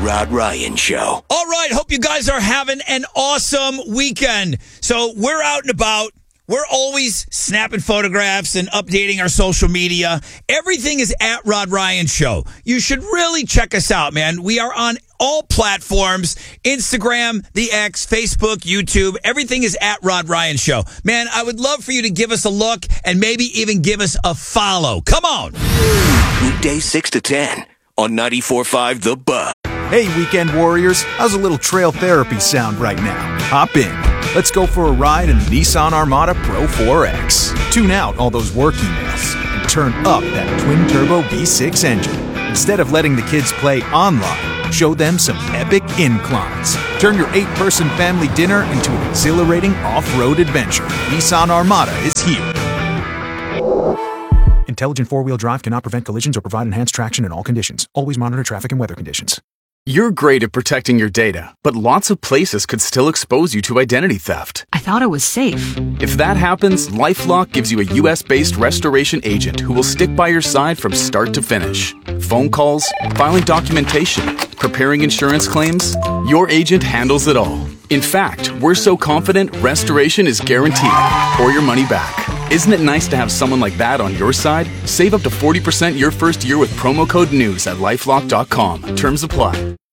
Rod Ryan Show. All right, hope you guys are having an awesome weekend. So we're out and about. We're always snapping photographs and updating our social media. Everything is at Rod Ryan Show. You should really check us out, man. We are on all platforms, Instagram, the X, Facebook, YouTube. Everything is at Rod Ryan Show. Man, I would love for you to give us a look and maybe even give us a follow. Come on. Weekdays 6 to 10 on 94.5 The Buzz. Hey, weekend warriors. How's a little trail therapy sound right now? Hop in. Let's go for a ride in the Nissan Armada Pro 4X. Tune out all those work emails and turn up that twin-turbo V6 engine. Instead of letting the kids play online, show them some epic inclines. Turn your 8-person family dinner into an exhilarating off-road adventure. Nissan Armada is here. Intelligent four-wheel drive cannot prevent collisions or provide enhanced traction in all conditions. Always monitor traffic and weather conditions. You're great at protecting your data, but lots of places could still expose you to identity theft. I thought it was safe. If that happens, LifeLock gives you a U.S.-based restoration agent who will stick by your side from start to finish. Phone calls, filing documentation, preparing insurance claims, your agent handles it all. In fact, we're so confident restoration is guaranteed or your money back. Isn't it nice to have someone like that on your side? Save up to 40% your first year with promo code NEWS at LifeLock.com. Terms apply.